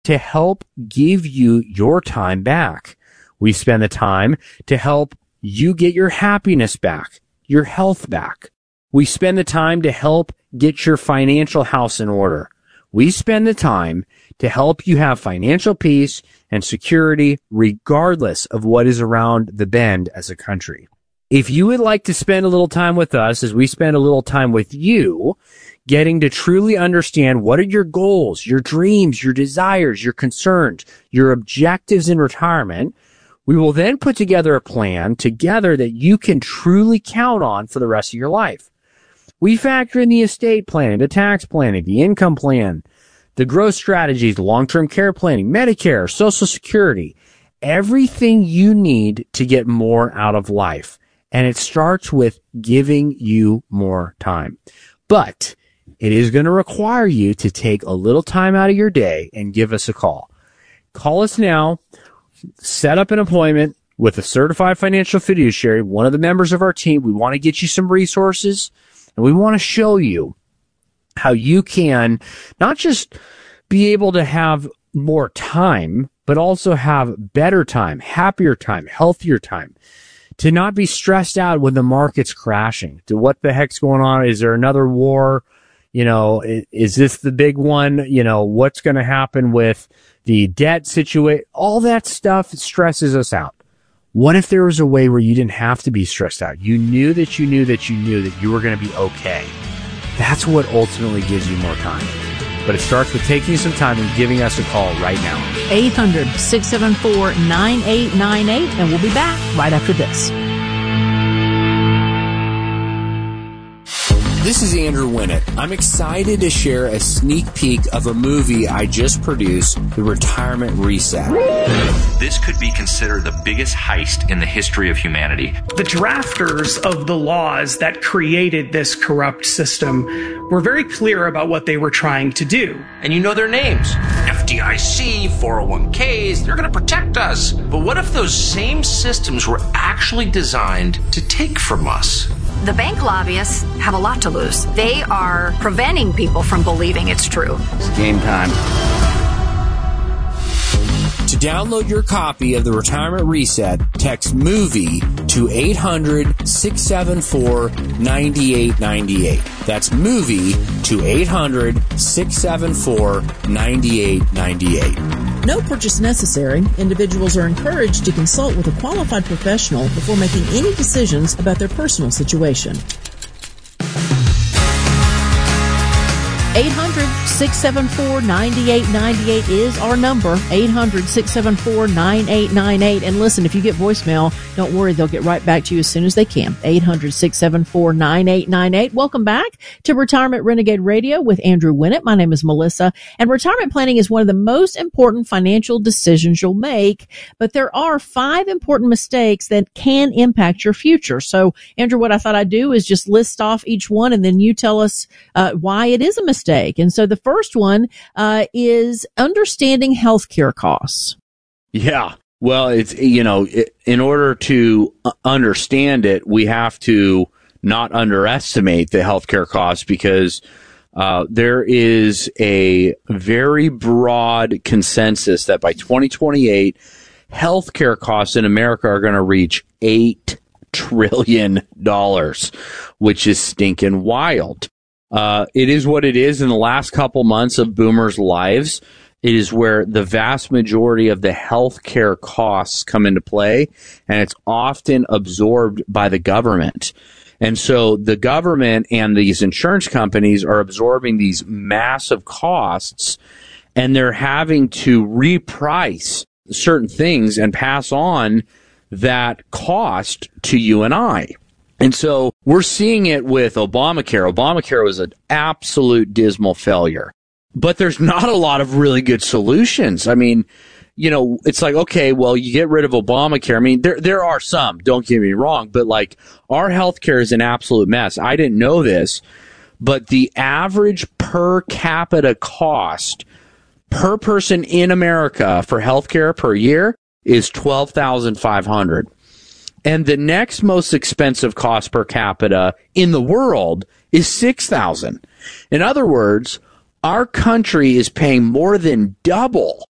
to help give you your time back. We spend the time to help you get your happiness back, your health back. We spend the time to help get your financial house in order. We spend the time to help you have financial peace and security regardless of what is around the bend as a country. If you would like to spend a little time with us as we spend a little time with you, getting to truly understand what are your goals, your dreams, your desires, your concerns, your objectives in retirement, we will then put together a plan together that you can truly count on for the rest of your life. We factor in the estate planning, the tax planning, the income plan, the growth strategies, long-term care planning, Medicare, Social Security, everything you need to get more out of life. And it starts with giving you more time. But it is going to require you to take a little time out of your day and give us a call. Call us now. Set up an appointment with a certified financial fiduciary, one of the members of our team. We want to get you some resources, and we want to show you how you can not just be able to have more time, but also have better time, happier time, healthier time, to not be stressed out when the market's crashing. To what the heck's going on? Is there another war? You know, is this the big one? You know, what's going to happen with the debt situation? All that stuff stresses us out. What if there was a way where you didn't have to be stressed out? You knew that you knew that you knew that you were going to be okay. That's what ultimately gives you more time. But it starts with taking some time and giving us a call right now. 800-674-9898, and we'll be back right after this. This is Andrew Winnett. I'm excited to share a sneak peek of a movie I just produced, The Retirement Reset. This could be considered the biggest heist in the history of humanity. The drafters of the laws that created this corrupt system were very clear about what they were trying to do. And you know their names. FDIC, 401ks, they're going to protect us. But what if those same systems were actually designed to take from us? The bank lobbyists have a lot to lose. They are preventing people from believing it's true. It's game time. To download your copy of The Retirement Reset, text MOVIE to 800-674-9898. That's MOVIE to 800-674-9898. No purchase necessary. Individuals are encouraged to consult with a qualified professional before making any decisions about their personal situation. 800-674-9898 is our number. 800-674-9898. And listen, if you get voicemail, don't worry, they'll get right back to you as soon as they can. 800-674-9898. Welcome back to Retirement Renegade Radio with Andrew Winnett. My name is Melissa, and retirement planning is one of the most important financial decisions you'll make, but there are 5 important mistakes that can impact your future. So, Andrew, what I thought I'd do is just list off each one, and then you tell us why it is a mistake. And so the first one is understanding healthcare costs. Yeah. Well, it's, in order to understand it, we have to not underestimate the healthcare costs because there is a very broad consensus that by 2028, healthcare costs in America are going to reach $8 trillion, which is stinking wild. It is what it is. In the last couple months of boomers' lives, it is where the vast majority of the healthcare costs come into play, and it's often absorbed by the government. And so the government and these insurance companies are absorbing these massive costs, and they're having to reprice certain things and pass on that cost to you and I. And so we're seeing it with Obamacare. Obamacare was an absolute dismal failure. But there's not a lot of really good solutions. I mean, it's like, okay, well, you get rid of Obamacare. I mean, there are some, don't get me wrong, but like our healthcare is an absolute mess. I didn't know this, but the average per capita cost per person in America for healthcare per year is $12,500. And the next most expensive cost per capita in the world is $6,000. In other words, our country is paying more than double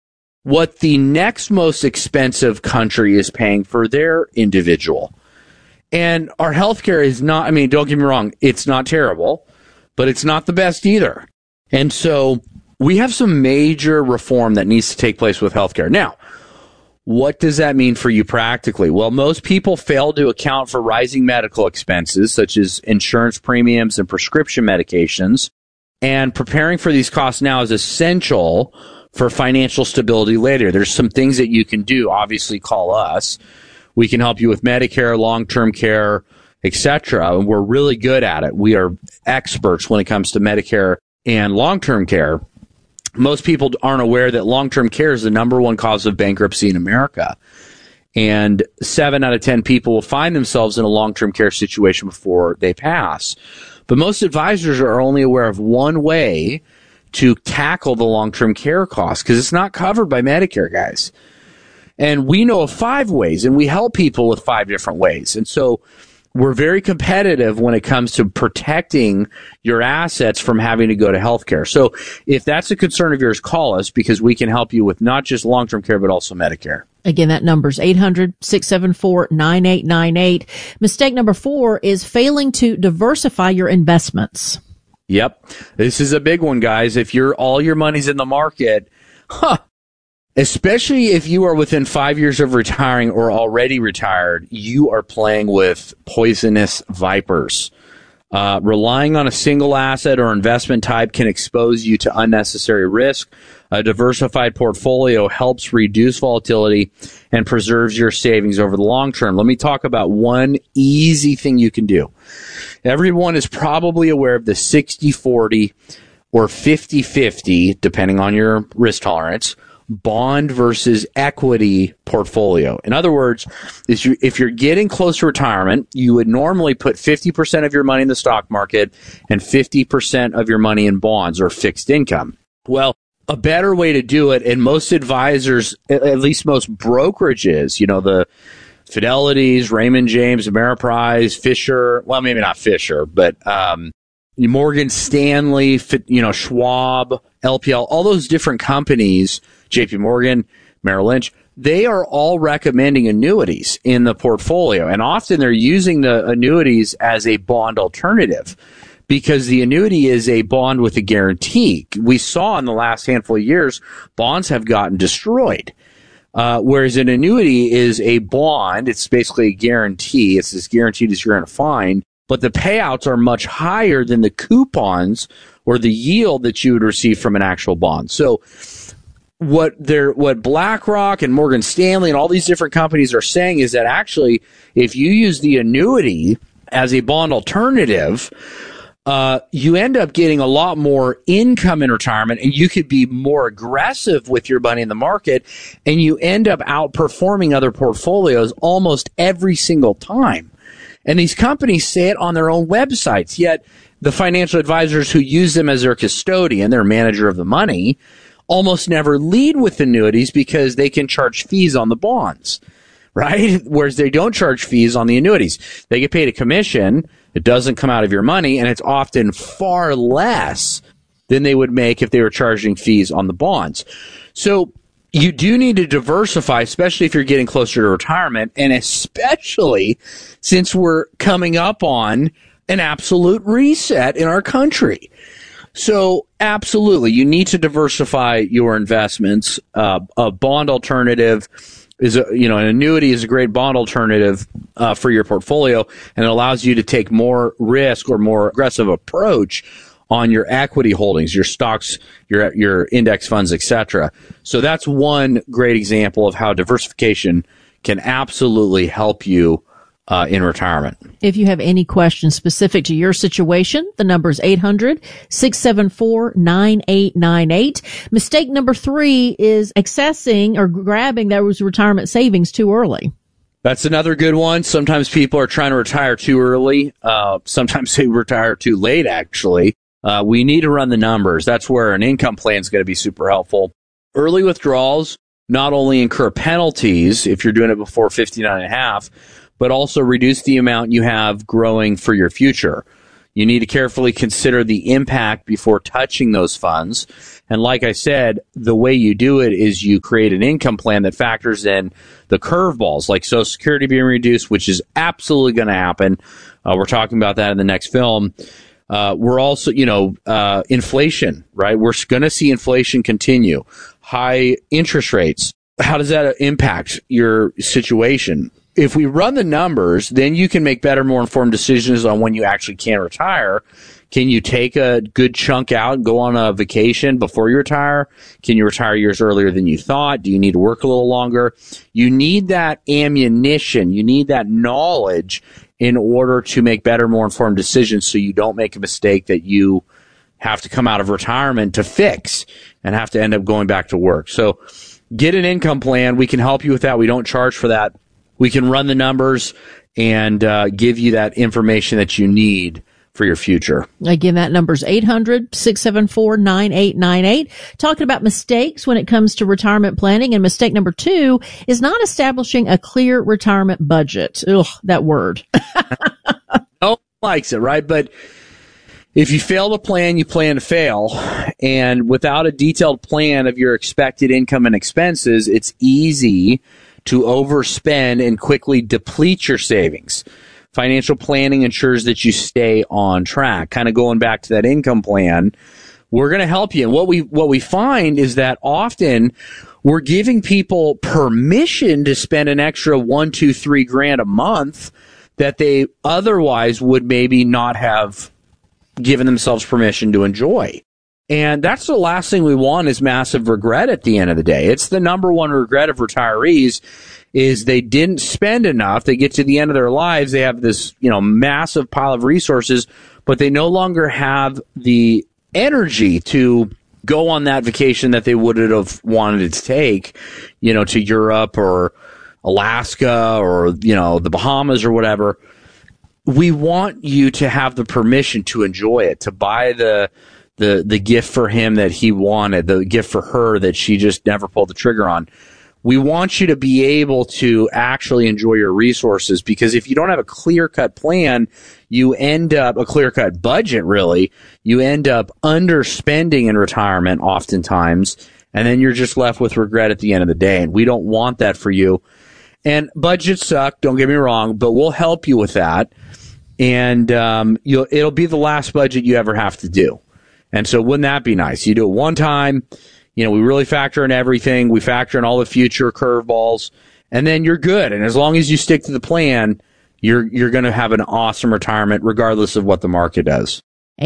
what the next most expensive country is paying for their individual. And our healthcare is not, I mean, don't get me wrong, it's not terrible, but it's not the best either. And so we have some major reform that needs to take place with healthcare. Now, what does that mean for you practically? Well, most people fail to account for rising medical expenses, such as insurance premiums and prescription medications. And preparing for these costs now is essential for financial stability later. There's some things that you can do. Obviously, call us. We can help you with Medicare, long-term care, etc. And we're really good at it. We are experts when it comes to Medicare and long-term care. Most people aren't aware that long-term care is the number one cause of bankruptcy in America. And 7 out of 10 people will find themselves in a long-term care situation before they pass. But most advisors are only aware of one way to tackle the long-term care costs because it's not covered by Medicare, guys. And we know of 5 ways, and we help people with 5 different ways. And so we're very competitive when it comes to protecting your assets from having to go to healthcare. So if that's a concern of yours, call us because we can help you with not just long-term care, but also Medicare. Again, that number's 800-674-9898. Mistake number 4 is failing to diversify your investments. Yep. This is a big one, guys. If all your money's in the market, especially if you are within 5 years of retiring or already retired, you are playing with poisonous vipers. Relying on a single asset or investment type can expose you to unnecessary risk. A diversified portfolio helps reduce volatility and preserves your savings over the long term. Let me talk about one easy thing you can do. Everyone is probably aware of the 60-40 or 50-50, depending on your risk tolerance, bond versus equity portfolio. In other words, if you're getting close to retirement, you would normally put 50% of your money in the stock market and 50% of your money in bonds or fixed income. Well, a better way to do it, and most advisors, at least most brokerages, the Fidelities, Raymond James, Ameriprise, Fisher, well, maybe not Fisher, but Morgan Stanley, Schwab, LPL, all those different companies, JP Morgan, Merrill Lynch, they are all recommending annuities in the portfolio. And often they're using the annuities as a bond alternative because the annuity is a bond with a guarantee. We saw in the last handful of years, bonds have gotten destroyed. Whereas an annuity is a bond, it's basically a guarantee. It's as guaranteed as you're going to find. But the payouts are much higher than the coupons or the yield that you would receive from an actual bond. So what BlackRock and Morgan Stanley and all these different companies are saying is that actually, if you use the annuity as a bond alternative, you end up getting a lot more income in retirement, and you could be more aggressive with your money in the market, and you end up outperforming other portfolios almost every single time. And these companies say it on their own websites, yet the financial advisors who use them as their custodian, their manager of the money, almost never lead with annuities because they can charge fees on the bonds, right? Whereas they don't charge fees on the annuities. They get paid a commission. It doesn't come out of your money, and it's often far less than they would make if they were charging fees on the bonds. So you do need to diversify, especially if you're getting closer to retirement, and especially since we're coming up on an absolute reset in our country. So absolutely, you need to diversify your investments. A bond alternative is an annuity is a great bond alternative for your portfolio, and it allows you to take more risk or more aggressive approach on your equity holdings, your stocks, your index funds, etc. So that's one great example of how diversification can absolutely help you in retirement. If you have any questions specific to your situation, the number is 800-674-9898. Mistake number 3 is accessing or grabbing those retirement savings too early. That's another good one. Sometimes people are trying to retire too early. Sometimes they retire too late, actually. We need to run the numbers. That's where an income plan is going to be super helpful. Early withdrawals not only incur penalties if you're doing it before 59 and a half, but also reduce the amount you have growing for your future. You need to carefully consider the impact before touching those funds. And like I said, the way you do it is you create an income plan that factors in the curveballs, like Social Security being reduced, which is absolutely going to happen. We're talking about that in the next film. We're also, inflation, right? We're going to see inflation continue. High interest rates. How does that impact your situation? If we run the numbers, then you can make better, more informed decisions on when you actually can retire. Can you take a good chunk out and go on a vacation before you retire? Can you retire years earlier than you thought? Do you need to work a little longer? You need that ammunition. You need that knowledge in order to make better, more informed decisions so you don't make a mistake that you have to come out of retirement to fix and have to end up going back to work. So get an income plan. We can help you with that. We don't charge for that. We can run the numbers and give you that information that you need for your future. Again, that number's 800-674-9898. Talking about mistakes when it comes to retirement planning. And mistake number 2 is not establishing a clear retirement budget. Ugh, that word. No one likes it, right? But if you fail to plan, you plan to fail. And without a detailed plan of your expected income and expenses, it's easy to overspend and quickly deplete your savings. Financial planning ensures that you stay on track. Kind of going back to that income plan, we're going to help you. And what we find is that often we're giving people permission to spend an extra $1, $2, $3 a month that they otherwise would maybe not have given themselves permission to enjoy. And that's the last thing we want is massive regret at the end of the day. It's the number one regret of retirees is they didn't spend enough. They get to the end of their lives. They have this, massive pile of resources, but they no longer have the energy to go on that vacation that they would have wanted to take, to Europe or Alaska or, the Bahamas or whatever. We want you to have the permission to enjoy it, to buy the gift for him that he wanted, the gift for her that she just never pulled the trigger on. We want you to be able to actually enjoy your resources, because if you don't have a clear-cut plan, you end up, a clear-cut budget really, you end up underspending in retirement oftentimes, and then you're just left with regret at the end of the day. And we don't want that for you. And budgets suck, don't get me wrong, but we'll help you with that. And it'll be the last budget you ever have to do. And so wouldn't that be nice? You do it one time, we really factor in everything. We factor in all the future curveballs, and then you're good. And as long as you stick to the plan, you're going to have an awesome retirement regardless of what the market does.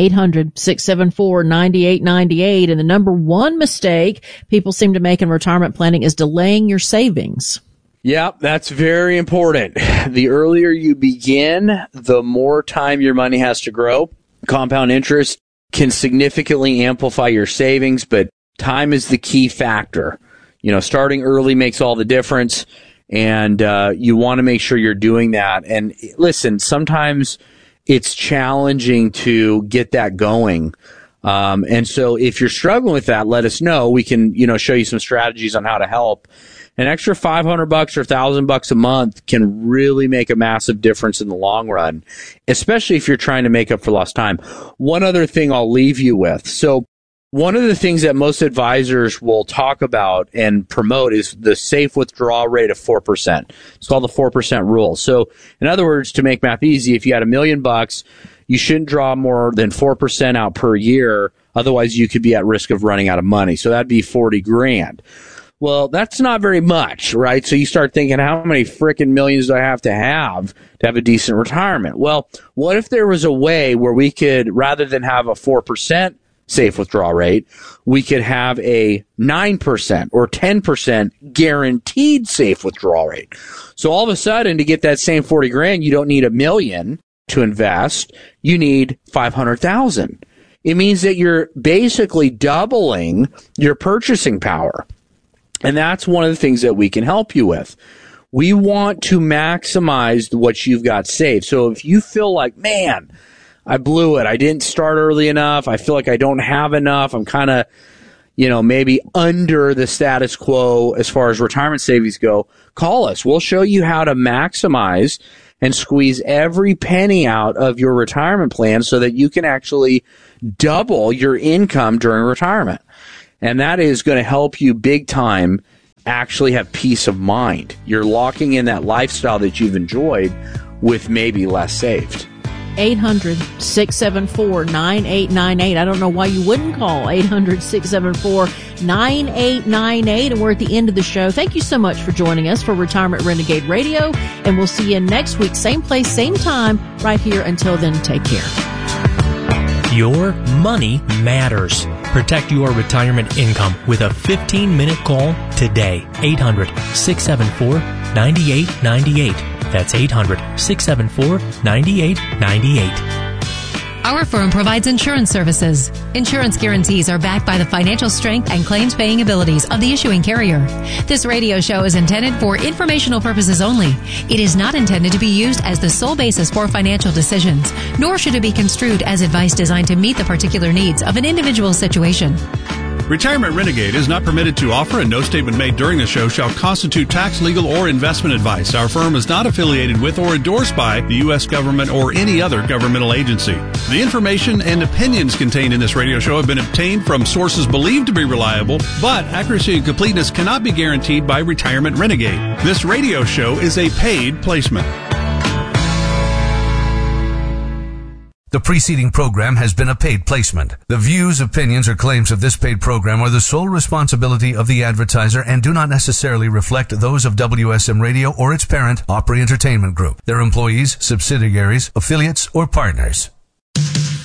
800-674-9898. And the number one mistake people seem to make in retirement planning is delaying your savings. Yep, that's very important. The earlier you begin, the more time your money has to grow. Compound interest can significantly amplify your savings, but time is the key factor. Starting early makes all the difference, and you want to make sure you're doing that. And listen, sometimes it's challenging to get that going. And so if you're struggling with that, let us know. We can, show you some strategies on how to help. An extra $500 or $1,000 a month can really make a massive difference in the long run, especially if you're trying to make up for lost time. One other thing I'll leave you with. So one of the things that most advisors will talk about and promote is the safe withdrawal rate of 4%. It's called the 4% rule. So in other words, to make math easy, if you had $1 million, you shouldn't draw more than 4% out per year. Otherwise, you could be at risk of running out of money. So that'd be $40,000. Well, that's not very much, right? So you start thinking, how many frickin' millions do I have to have a decent retirement? Well, what if there was a way where we could, rather than have a 4% safe withdrawal rate, we could have a 9% or 10% guaranteed safe withdrawal rate. So all of a sudden, to get that same $40,000, you don't need $1 million to invest. You need $500,000. It means that you're basically doubling your purchasing power. And that's one of the things that we can help you with. We want to maximize what you've got saved. So if you feel like, man, I blew it, I didn't start early enough, I feel like I don't have enough, I'm kind of, maybe under the status quo as far as retirement savings go, call us. We'll show you how to maximize and squeeze every penny out of your retirement plan so that you can actually double your income during retirement. And that is going to help you big time actually have peace of mind. You're locking in that lifestyle that you've enjoyed with maybe less saved. 800-674-9898. I don't know why you wouldn't call 800-674-9898. And we're at the end of the show. Thank you so much for joining us for Retirement Renegade Radio. And we'll see you next week, same place, same time, right here. Until then, take care. Your money matters. Protect your retirement income with a 15-minute call today. 800-674-9898. That's 800-674-9898. Our firm provides insurance services. Insurance guarantees are backed by the financial strength and claims-paying abilities of the issuing carrier. This radio show is intended for informational purposes only. It is not intended to be used as the sole basis for financial decisions, nor should it be construed as advice designed to meet the particular needs of an individual situation. Retirement Renegade is not permitted to offer, and no statement made during the show shall constitute tax, legal, or investment advice. Our firm is not affiliated with or endorsed by the U.S. government or any other governmental agency. The information and opinions contained in this radio show have been obtained from sources believed to be reliable, but accuracy and completeness cannot be guaranteed by Retirement Renegade. This radio show is a paid placement. The preceding program has been a paid placement. The views, opinions, or claims of this paid program are the sole responsibility of the advertiser and do not necessarily reflect those of WSM Radio or its parent, Opry Entertainment Group, their employees, subsidiaries, affiliates, or partners.